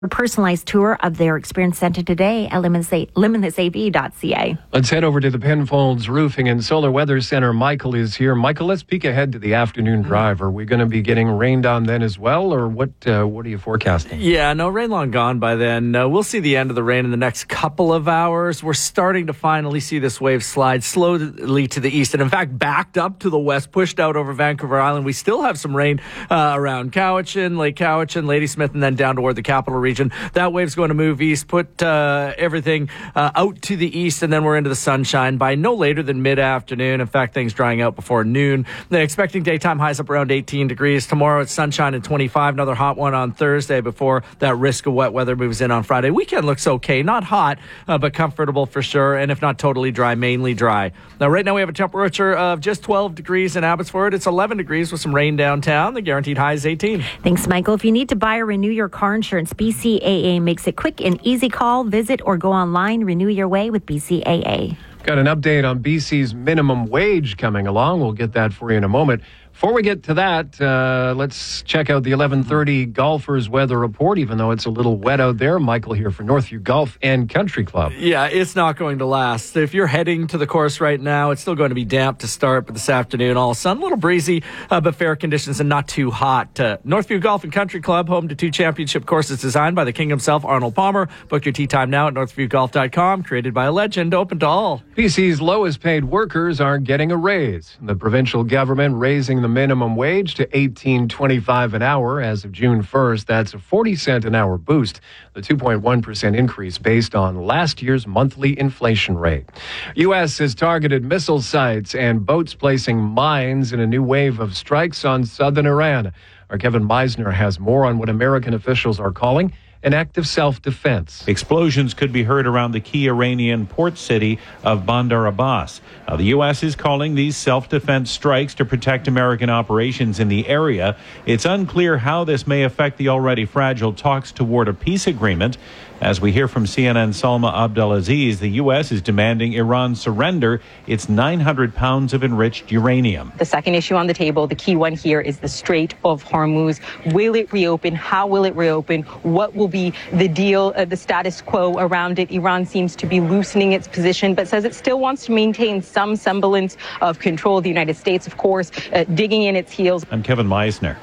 A personalized tour of their experience center today at limitlessav.ca. Let's head over to the Penfolds Roofing and Solar Weather Center. Michael is here. Michael, let's peek ahead to the afternoon drive. Are we going to be getting rained on then as well, or what are you forecasting? Yeah, no, rain long gone by then. We'll see the end of the rain in the next couple of hours. We're starting to finally see this wave slide slowly to the east, and in fact, backed up to the west, pushed out over Vancouver Island. We still have some rain around Cowichan, Lake Cowichan, Ladysmith, and then down toward the capital region. That wave's going to move east, put everything out to the east, and then we're into the sunshine by no later than mid-afternoon. In fact, things drying out before noon. They're expecting daytime highs up around 18 degrees. Tomorrow it's sunshine at 25. Another hot one on Thursday before that risk of wet weather moves in on Friday. Weekend looks okay. Not hot, but comfortable for sure. And if not totally dry, mainly dry. Now, right now we have a temperature of just 12 degrees in Abbotsford. It's 11 degrees with some rain downtown. The guaranteed high is 18. Thanks, Michael. If you need to buy or renew your car insurance, BCAA makes it quick and easy. Call, visit, or go online. Renew your way with BCAA. Got an update on BC's minimum wage coming along. We'll get that for you in a moment. Before we get to that, let's check out the 11:30 Golfers Weather Report, even though it's a little wet out there. Michael here for Northview Golf and Country Club. Yeah, it's not going to last. If you're heading to the course right now, it's still going to be damp to start, but this afternoon, all sun, a little breezy, but fair conditions and not too hot. Northview Golf and Country Club, home to 2 championship courses designed by the king himself, Arnold Palmer. Book your tee time now at northviewgolf.com. Created by a legend, open to all. BC's lowest paid workers aren't getting a raise. The provincial government raising the minimum wage to $18.25 an hour as of June 1st. That's a 40-cent an hour boost, the 2.1% increase based on last year's monthly inflation rate. U.S. has targeted missile sites and boats placing mines in a new wave of strikes on southern Iran. Our Kevin Meisner has more on what American officials are calling an act of self-defense. Explosions could be heard around the key Iranian port city of Bandar Abbas. Now, the U.S. is calling these self-defense strikes to protect American operations in the area. It's unclear how this may affect the already fragile talks toward a peace agreement. As we hear from CNN's Salma Abdelaziz, the U.S. is demanding Iran surrender its 900 pounds of enriched uranium. The second issue on the table, the key one here, is the Strait of Hormuz. Will it reopen? How will it reopen? What will be the deal, the status quo around it? Iran seems to be loosening its position, but says it still wants to maintain some semblance of control. The United States, of course, digging in its heels. I'm Kevin Meisner.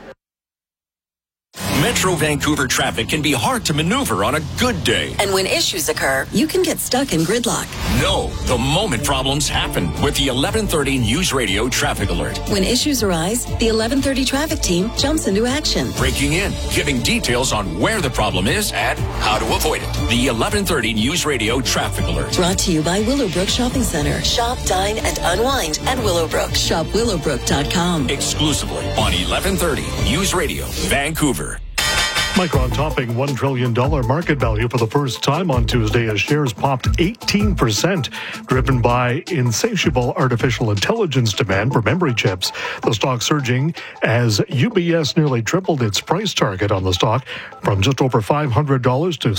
Metro Vancouver traffic can be hard to maneuver on a good day. And when issues occur, you can get stuck in gridlock. No, the moment problems happen with the 1130 News Radio Traffic Alert. When issues arise, the 1130 traffic team jumps into action. Breaking in, giving details on where the problem is and how to avoid it. The 1130 News Radio Traffic Alert. Brought to you by Willowbrook Shopping Center. Shop, dine, and unwind at Willowbrook. Shop willowbrook.com. Exclusively on 1130 News Radio, Vancouver. Micron topping $1 trillion market value for the first time on Tuesday as shares popped 18%, driven by insatiable artificial intelligence demand for memory chips. The stock surging as UBS nearly tripled its price target on the stock from just over $500 to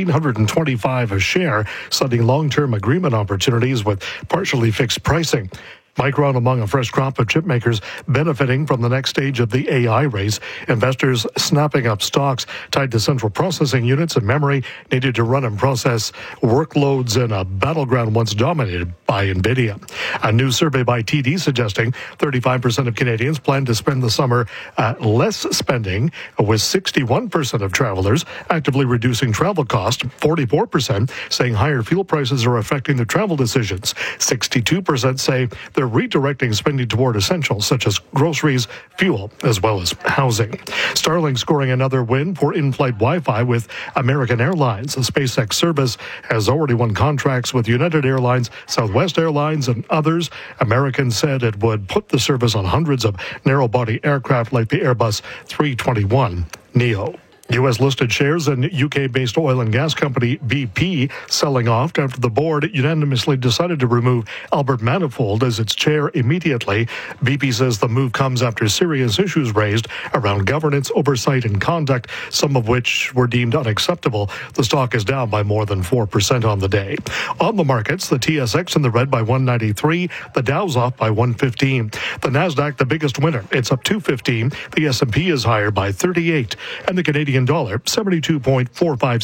$1,625 a share, citing long-term agreement opportunities with partially fixed pricing. Micron among a fresh crop of chip makers benefiting from the next stage of the AI race. Investors snapping up stocks tied to central processing units and memory needed to run and process workloads in a battleground once dominated by NVIDIA. A new survey by TD suggesting 35% of Canadians plan to spend the summer less spending, with 61% of travelers actively reducing travel costs, 44% saying higher fuel prices are affecting their travel decisions, 62% say they're redirecting spending toward essentials such as groceries, fuel, as well as housing. Starlink scoring another win for in-flight Wi-Fi with American Airlines. The SpaceX service has already won contracts with United Airlines, Southwest Airlines, and others. American said it would put the service on hundreds of narrow-body aircraft like the Airbus 321 Neo. U.S.-listed shares in UK-based oil and gas company BP selling off after the board unanimously decided to remove Albert Manifold as its chair immediately. BP says the move comes after serious issues raised around governance, oversight, and conduct, some of which were deemed unacceptable. The stock is down by more than 4% on the day. On the markets, the TSX in the red by 193, the Dow's off by 115. The Nasdaq, the biggest winner, it's up 215. The S&P is higher by 38, and the Canadian Canadian dollar 72.45